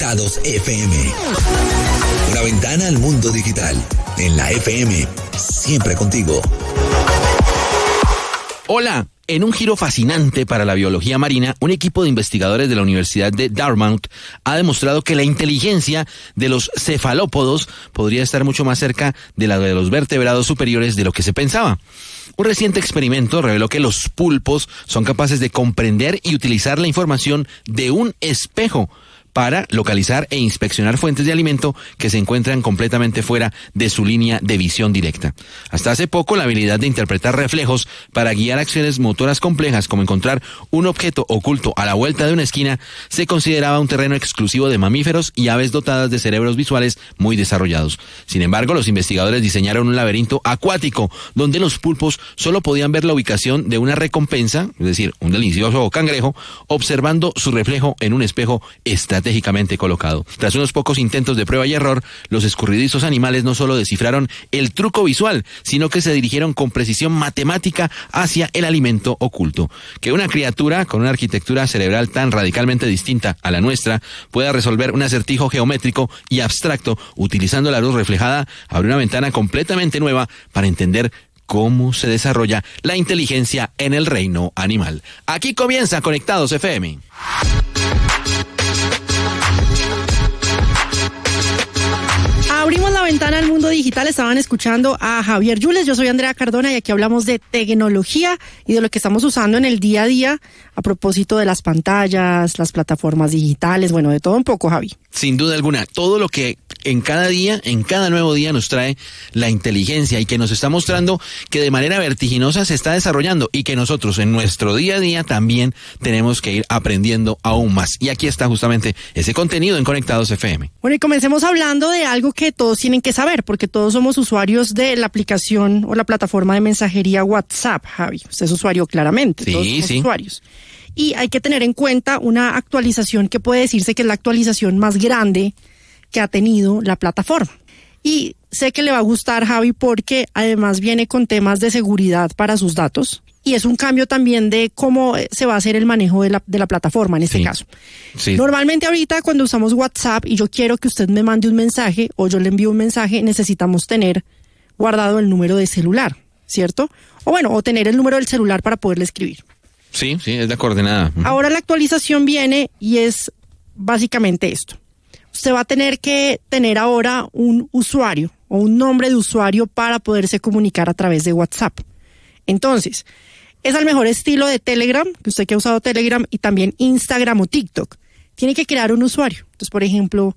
Conectados FM. Una ventana al mundo digital. En la FM, siempre contigo. Hola. En un giro fascinante para la biología marina, un equipo de investigadores de la Universidad de Dartmouth ha demostrado que la inteligencia de los cefalópodos podría estar mucho más cerca de la de los vertebrados superiores de lo que se pensaba. Un reciente experimento reveló que los pulpos son capaces de comprender y utilizar la información de un espejo para localizar e inspeccionar fuentes de alimento que se encuentran completamente fuera de su línea de visión directa. Hasta hace poco, la habilidad de interpretar reflejos para guiar acciones motoras complejas, como encontrar un objeto oculto a la vuelta de una esquina, se consideraba un terreno exclusivo de mamíferos y aves dotadas de cerebros visuales muy desarrollados. Sin embargo, los investigadores diseñaron un laberinto acuático donde los pulpos solo podían ver la ubicación de una recompensa, es decir, un delicioso cangrejo, observando su reflejo en un espejo estratégicamente colocado. Tras unos pocos intentos de prueba y error, los escurridizos animales no solo descifraron el truco visual, sino que se dirigieron con precisión matemática hacia el alimento oculto. Que una criatura con una arquitectura cerebral tan radicalmente distinta a la nuestra pueda resolver un acertijo geométrico y abstracto utilizando la luz reflejada abre una ventana completamente nueva para entender cómo se desarrolla la inteligencia en el reino animal. Aquí comienza Conectados FM. Abrimos la ventana al mundo digital. Estaban escuchando a Javier Yules. Yo soy Andrea Cardona y aquí hablamos de tecnología y de lo que estamos usando en el día a día a propósito de las pantallas, las plataformas digitales, bueno, de todo un poco, Javi. Sin duda alguna, todo lo que en cada día, en cada nuevo día nos trae la inteligencia y que nos está mostrando que de manera vertiginosa se está desarrollando y que nosotros en nuestro día a día también tenemos que ir aprendiendo aún más. Y aquí está justamente ese contenido en Conectados FM. Bueno, y comencemos hablando de algo que todos tienen que saber, porque todos somos usuarios de la aplicación o la plataforma de mensajería WhatsApp, Javi. Usted es usuario claramente, sí, todos somos sí. usuarios. Y hay que tener en cuenta una actualización que puede decirse que es la actualización más grande que ha tenido la plataforma. Y sé que le va a gustar, Javi, porque además viene con temas de seguridad para sus datos y es un cambio también de cómo se va a hacer el manejo de la plataforma en este caso. Sí. Normalmente ahorita cuando usamos WhatsApp y yo quiero que usted me mande un mensaje o yo le envío un mensaje, necesitamos tener guardado el número de celular, ¿cierto? O bueno, o tener el número del celular para poderle escribir. Sí, es la coordenada. Ahora la actualización viene y es básicamente esto. Usted va a tener que tener ahora un usuario o un nombre de usuario para poderse comunicar a través de WhatsApp. Entonces, es al mejor estilo de Telegram, que usted que ha usado Telegram, y también Instagram o TikTok. Tiene que crear un usuario. Entonces, por ejemplo,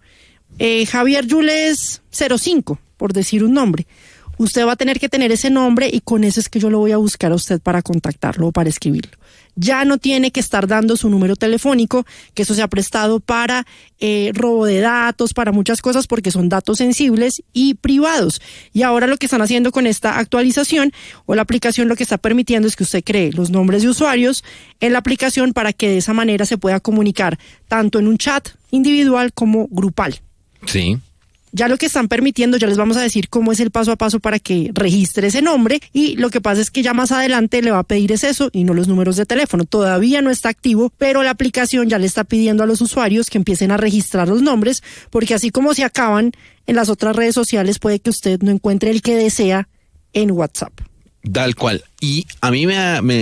Javier Yules 05, por decir un nombre. Usted va a tener que tener ese nombre y con eso es que yo lo voy a buscar a usted para contactarlo o para escribirlo. Ya no tiene que estar dando su número telefónico, que eso se ha prestado para robo de datos, para muchas cosas, porque son datos sensibles y privados. Y ahora lo que están haciendo con esta actualización o la aplicación lo que está permitiendo es que usted cree los nombres de usuarios en la aplicación para que de esa manera se pueda comunicar tanto en un chat individual como grupal. Sí. Ya lo que están permitiendo, ya les vamos a decir cómo es el paso a paso para que registre ese nombre y lo que pasa es que ya más adelante le va a pedir es eso y no los números de teléfono. Todavía no está activo, pero la aplicación ya le está pidiendo a los usuarios que empiecen a registrar los nombres porque así como se acaban en las otras redes sociales puede que usted no encuentre el que desea en WhatsApp. Tal cual. Y a mí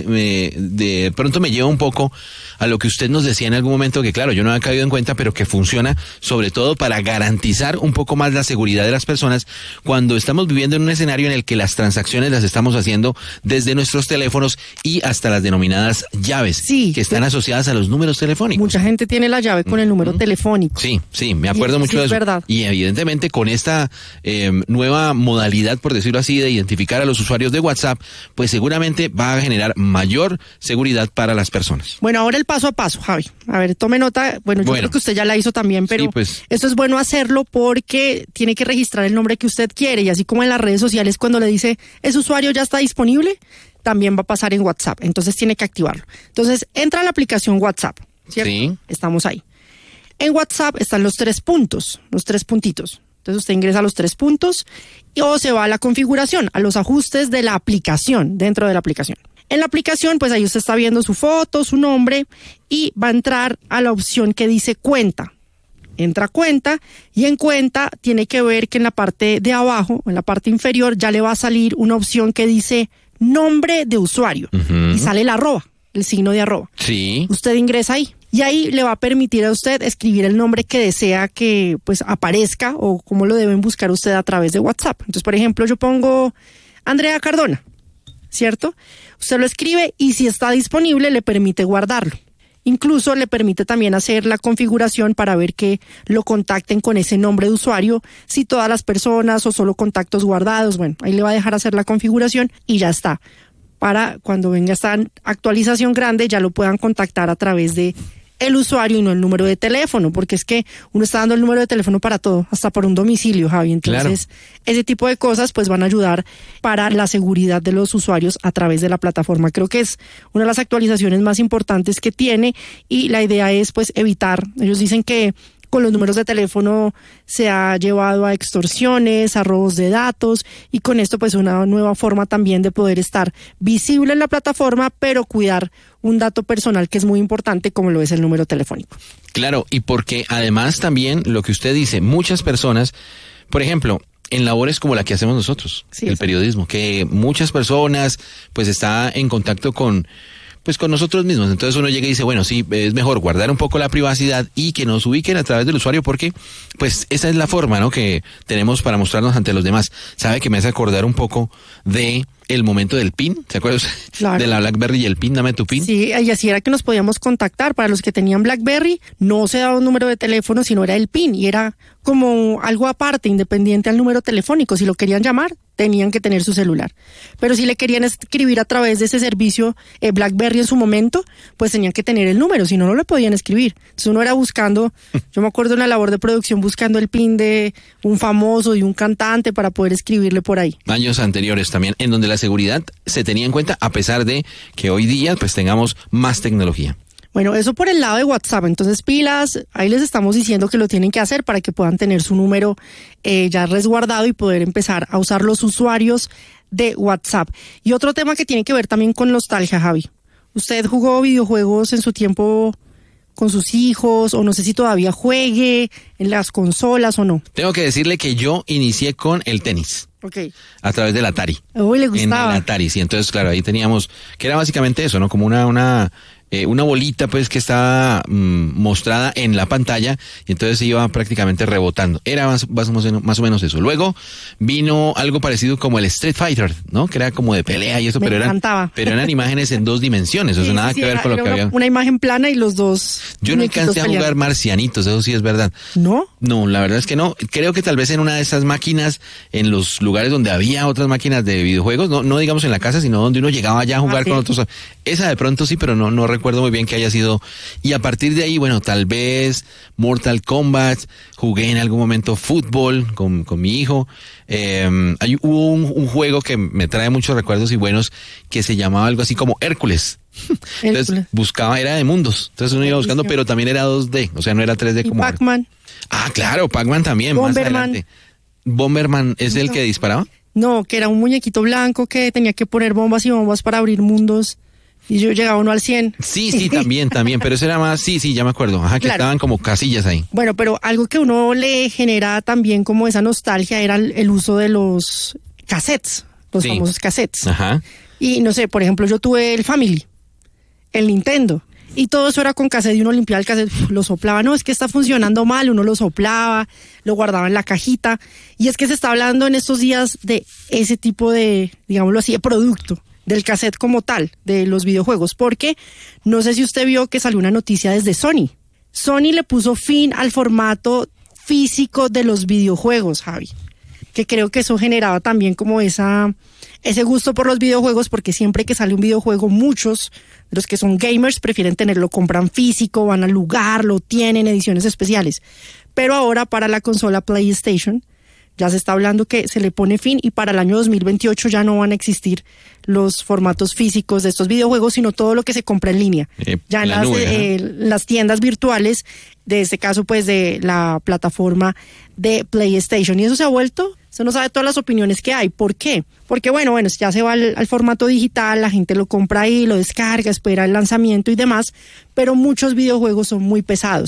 de pronto me lleva un poco a lo que usted nos decía en algún momento, que claro, yo no había caído en cuenta, pero que funciona sobre todo para garantizar un poco más la seguridad de las personas cuando estamos viviendo en un escenario en el que las transacciones las estamos haciendo desde nuestros teléfonos y hasta las denominadas llaves que están asociadas a los números telefónicos. Mucha gente tiene la llave con el número telefónico. Sí, me acuerdo mucho de eso. Verdad. Y evidentemente con esta nueva modalidad, por decirlo así, de identificar a los usuarios de WhatsApp, pues seguramente va a generar mayor seguridad para las personas. Bueno, ahora el paso a paso, Javi. A ver, tome nota. Bueno, yo creo que usted ya la hizo también, pero sí, pues, esto es bueno hacerlo porque tiene que registrar el nombre que usted quiere y así como en las redes sociales cuando le dice, ¿ese usuario ya está disponible? También va a pasar en WhatsApp, entonces tiene que activarlo. Entonces, entra a la aplicación WhatsApp, ¿cierto? Sí. Estamos ahí. En WhatsApp están los 3 puntos, los 3 puntitos. Entonces usted ingresa a los 3 puntos o se va a la configuración, a los ajustes de la aplicación, dentro de la aplicación. En la aplicación, pues ahí usted está viendo su foto, su nombre y va a entrar a la opción que dice cuenta. entra a cuenta y en cuenta tiene que ver que en la parte de abajo, en la parte inferior, ya le va a salir una opción que dice nombre de usuario y sale el arroba, el signo de arroba. Sí. Usted ingresa ahí y ahí le va a permitir a usted escribir el nombre que desea que pues aparezca o cómo lo deben buscar usted a través de WhatsApp. Entonces, por ejemplo, yo pongo Andrea Cardona, ¿cierto? Usted lo escribe y si está disponible le permite guardarlo. Incluso le permite también hacer la configuración para ver que lo contacten con ese nombre de usuario, si todas las personas o solo contactos guardados. Bueno, ahí le va a dejar hacer la configuración y ya está. Para cuando venga esta actualización grande ya lo puedan contactar a través de el usuario y no el número de teléfono, porque es que uno está dando el número de teléfono para todo, hasta por un domicilio, Javi. Entonces, ese tipo de cosas pues van a ayudar para la seguridad de los usuarios a través de la plataforma. Creo que es una de las actualizaciones más importantes que tiene y la idea es pues evitar, ellos dicen que con los números de teléfono se ha llevado a extorsiones, a robos de datos y con esto pues una nueva forma también de poder estar visible en la plataforma, pero cuidar un dato personal que es muy importante como lo es el número telefónico. Claro, y porque además también lo que usted dice, muchas personas, por ejemplo, en labores como la que hacemos nosotros, el periodismo, que muchas personas pues está en contacto con nosotros mismos. Entonces uno llega y dice, bueno, sí, es mejor guardar un poco la privacidad y que nos ubiquen a través del usuario porque, pues, esa es la forma, ¿no?, que tenemos para mostrarnos ante los demás. ¿Sabe que me hace acordar un poco de el momento del PIN? ¿Se acuerda usted? Claro. De la BlackBerry y el PIN, dame tu PIN. Sí, y así era que nos podíamos contactar. Para los que tenían BlackBerry, no se daba un número de teléfono, sino era el PIN y era como algo aparte, independiente al número telefónico. Si lo querían llamar, tenían que tener su celular. Pero si le querían escribir a través de ese servicio BlackBerry en su momento, pues tenían que tener el número, si no, no le podían escribir. Entonces uno era buscando, yo me acuerdo en la labor de producción buscando el PIN de un famoso y un cantante para poder escribirle por ahí. Años anteriores también, en donde la seguridad se tenía en cuenta a pesar de que hoy día pues tengamos más tecnología. Bueno, eso por el lado de WhatsApp. Entonces, pilas, ahí les estamos diciendo que lo tienen que hacer para que puedan tener su número ya resguardado y poder empezar a usar los usuarios de WhatsApp. Y otro tema que tiene que ver también con nostalgia, Javi. ¿Usted jugó videojuegos en su tiempo con sus hijos o no sé si todavía juegue en las consolas o no? Tengo que decirle que yo inicié con el tenis. Okay. A través del Atari. Uy, le gustaba. En el Atari, sí. Entonces, claro, ahí teníamos, que era básicamente eso, ¿no? Como una bolita, pues, que estaba mostrada en la pantalla y entonces se iba prácticamente rebotando. Era más o menos eso. Luego vino algo parecido como el Street Fighter, ¿no? Que era como de pelea y eso, pero eran imágenes en 2 dimensiones. O sea, nada que ver con lo que había. Una imagen plana y los dos. Yo no alcancé a jugar Marcianitos, eso sí es verdad. ¿No? No, la verdad es que no. Creo que tal vez en una de esas máquinas, en los lugares donde había otras máquinas de videojuegos, no digamos en la casa, sino donde uno llegaba ya a jugar con otros. Esa de pronto sí, pero no recuerdo muy bien que haya sido. Y a partir de ahí, bueno, tal vez Mortal Kombat, jugué en algún momento fútbol con mi hijo. Hubo un juego que me trae muchos recuerdos y buenos que se llamaba algo así como Hércules. Entonces buscaba, era de mundos. Entonces uno iba buscando, pero también era 2D, o sea, no era 3D como. Pac-Man. Ah, claro, Pac-Man también. Bomberman. Más adelante. ¿Bomberman es el que disparaba? No, que era un muñequito blanco que tenía que poner bombas y bombas para abrir mundos. Y yo llegaba uno al 100. Sí, también, pero eso era más, sí, ya me acuerdo. Ajá, que claro. Estaban como casillas ahí. Bueno, pero algo que uno le genera también como esa nostalgia era el uso de los cassettes, los famosos cassettes. Ajá. Y no sé, por ejemplo, yo tuve el Family, el Nintendo, y todo eso era con cassette y uno limpiaba el cassette, lo soplaba, no, es que está funcionando mal, uno lo soplaba, lo guardaba en la cajita, y es que se está hablando en estos días de ese tipo de, digámoslo así, de producto, del cassette como tal, de los videojuegos, porque no sé si usted vio que salió una noticia desde Sony. Sony le puso fin al formato físico de los videojuegos, Javi, que creo que eso generaba también como ese gusto por los videojuegos, porque siempre que sale un videojuego, muchos de los que son gamers prefieren tenerlo, compran físico, van al lugar, lo tienen, ediciones especiales. Pero ahora para la consola PlayStation ya se está hablando que se le pone fin y para el año 2028 ya no van a existir los formatos físicos de estos videojuegos, sino todo lo que se compra en línea. Ya en las tiendas virtuales, de este caso pues de la plataforma de PlayStation. Y eso se ha vuelto, usted no sabe todas las opiniones que hay. ¿Por qué? Porque bueno, ya se va al formato digital, la gente lo compra ahí, lo descarga, espera el lanzamiento y demás, pero muchos videojuegos son muy pesados.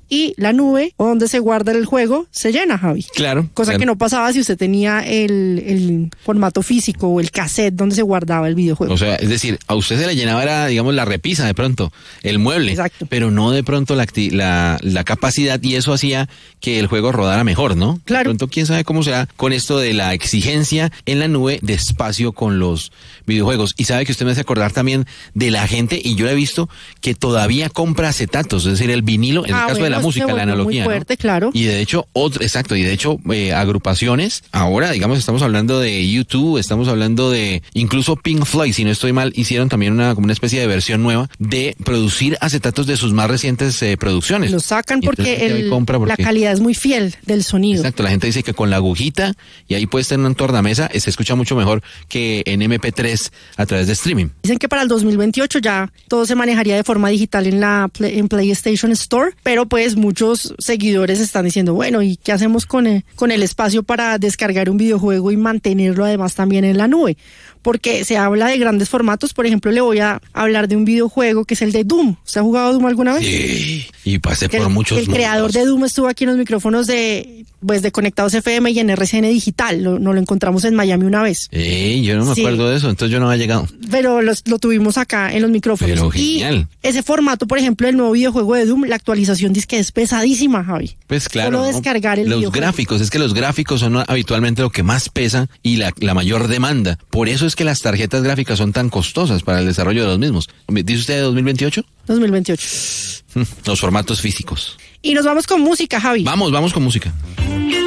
y la nube o donde se guarda el juego se llena, Javi. Claro. Cosa claro. que no pasaba si usted tenía el formato físico o el cassette donde se guardaba el videojuego. O sea, es decir, a usted se le llenaba, era, digamos, la repisa de pronto, el mueble. Exacto. Pero no de pronto la capacidad, y eso hacía que el juego rodara mejor, ¿no? Claro. De pronto, quién sabe cómo será con esto de la exigencia en la nube de espacio con los videojuegos. Y sabe que usted me hace acordar también de la gente, y yo he visto que todavía compra acetatos, es decir, el vinilo, en el caso de la música, la analogía, muy fuerte, ¿no? claro. Y de hecho, agrupaciones, ahora, digamos, estamos hablando de YouTube, estamos hablando de incluso Pink Floyd, si no estoy mal, hicieron también como una especie de versión nueva de producir acetatos de sus más recientes producciones. Lo sacan Y entonces porque la calidad es muy fiel del sonido. Exacto, la gente dice que con la agujita, y ahí puedes tener un tornamesa, se escucha mucho mejor que en MP3 a través de streaming. Dicen que para el 2028 ya todo se manejaría de forma digital en PlayStation Store, pero pues muchos seguidores están diciendo, bueno, ¿y qué hacemos con el espacio para descargar un videojuego y mantenerlo además también en la nube? Porque se habla de grandes formatos. Por ejemplo, le voy a hablar de un videojuego que es el de Doom. ¿Usted ha jugado Doom alguna vez? Sí, y pasé por muchos El creador de Doom estuvo aquí en los micrófonos de Conectados FM y en RCN Digital. No lo encontramos en Miami una vez. Yo no me acuerdo de eso, entonces yo no había llegado. Pero lo tuvimos acá en los micrófonos. Pero genial. Y ese formato, por ejemplo, el nuevo videojuego de Doom, la actualización dice que es pesadísima, Javi. Pues claro. Solo descargar el videojuego. Gráficos, es que los gráficos son habitualmente lo que más pesa y la mayor demanda. Por eso es que las tarjetas gráficas son tan costosas para el desarrollo de los mismos. ¿Dice usted de 2028? 2028. Los formatos físicos. Y nos vamos con música, Javi. Vamos con música.